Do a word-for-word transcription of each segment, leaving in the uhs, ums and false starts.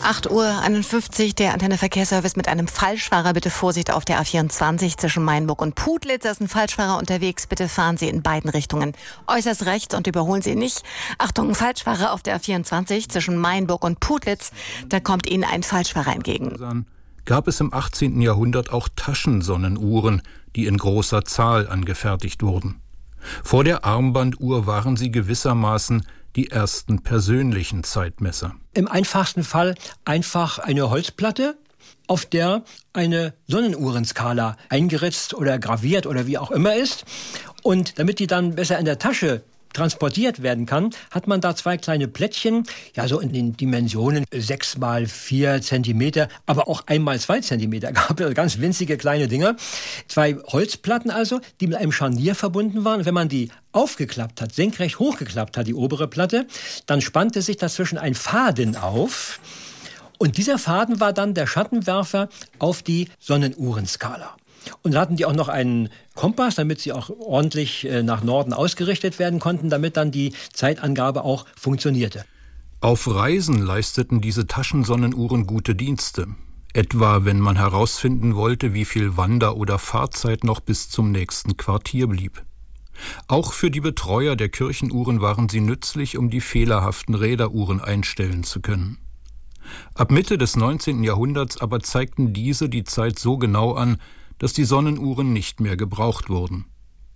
acht Uhr einundfünfzig, der Antenne Verkehrsservice mit einem Falschfahrer. Bitte Vorsicht auf der A vierundzwanzig zwischen Mainburg und Putlitz. Da ist ein Falschfahrer unterwegs. Bitte fahren Sie in beiden Richtungen äußerst rechts und überholen Sie nicht. Achtung, Falschfahrer auf der A vierundzwanzig zwischen Mainburg und Putlitz. Da kommt Ihnen ein Falschfahrer entgegen. Gab es im achtzehnten Jahrhundert auch Taschensonnenuhren, die in großer Zahl angefertigt wurden. Vor der Armbanduhr waren sie gewissermaßen die ersten persönlichen Zeitmesser. Im einfachsten Fall einfach eine Holzplatte, auf der eine Sonnenuhrenskala eingeritzt oder graviert oder wie auch immer ist. Und damit die dann besser in der Tasche transportiert werden kann, hat man da zwei kleine Plättchen, ja so in den Dimensionen sechs mal vier Zentimeter, aber auch ein mal zwei Zentimeter gab es, ganz winzige kleine Dinger. Zwei Holzplatten also, die mit einem Scharnier verbunden waren. Und wenn man die aufgeklappt hat, senkrecht hochgeklappt hat, die obere Platte, dann spannte sich dazwischen ein Faden auf. Und dieser Faden war dann der Schattenwerfer auf die Sonnenuhrenskala. Und da hatten die auch noch einen Kompass, damit sie auch ordentlich äh, nach Norden ausgerichtet werden konnten, damit dann die Zeitangabe auch funktionierte. Auf Reisen leisteten diese Taschensonnenuhren gute Dienste. Etwa, wenn man herausfinden wollte, wie viel Wander- oder Fahrzeit noch bis zum nächsten Quartier blieb. Auch für die Betreuer der Kirchenuhren waren sie nützlich, um die fehlerhaften Räderuhren einstellen zu können. Ab Mitte des neunzehnten Jahrhunderts aber zeigten diese die Zeit so genau an, dass die Sonnenuhren nicht mehr gebraucht wurden.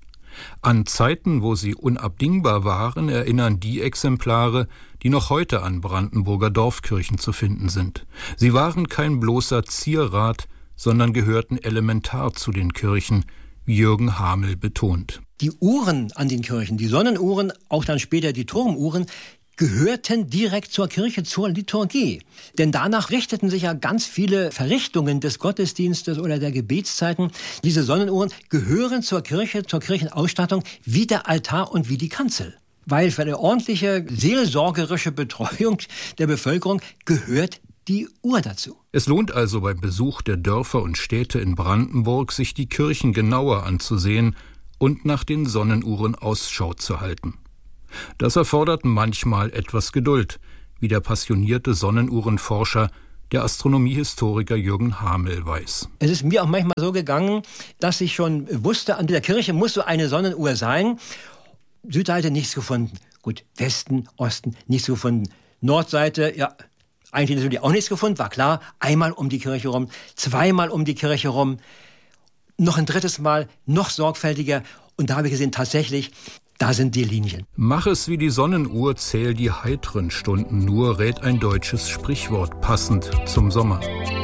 An Zeiten, wo sie unabdingbar waren, erinnern die Exemplare, die noch heute an Brandenburger Dorfkirchen zu finden sind. Sie waren kein bloßer Zierrat, sondern gehörten elementar zu den Kirchen, wie Jürgen Hamel betont. Die Uhren an den Kirchen, die Sonnenuhren, auch dann später die Turmuhren, gehörten direkt zur Kirche, zur Liturgie. Denn danach richteten sich ja ganz viele Verrichtungen des Gottesdienstes oder der Gebetszeiten. Diese Sonnenuhren gehören zur Kirche, zur Kirchenausstattung, wie der Altar und wie die Kanzel. Weil für eine ordentliche seelsorgerische Betreuung der Bevölkerung gehört die Uhr dazu. Es lohnt also beim Besuch der Dörfer und Städte in Brandenburg, sich die Kirchen genauer anzusehen und nach den Sonnenuhren Ausschau zu halten. Das erfordert manchmal etwas Geduld, wie der passionierte Sonnenuhrenforscher, der Astronomiehistoriker Jürgen Hamel weiß. Es ist mir auch manchmal so gegangen, dass ich schon wusste, an der Kirche muss so eine Sonnenuhr sein. Südseite nichts gefunden. Gut, Westen, Osten nichts gefunden. Nordseite, ja, eigentlich natürlich auch nichts gefunden, war klar. Einmal um die Kirche rum, zweimal um die Kirche rum, noch ein drittes Mal, noch sorgfältiger. Und da habe ich gesehen, tatsächlich, da sind die Linien. Mach es wie die Sonnenuhr, zähl die heiteren Stunden nur, rät ein deutsches Sprichwort passend zum Sommer.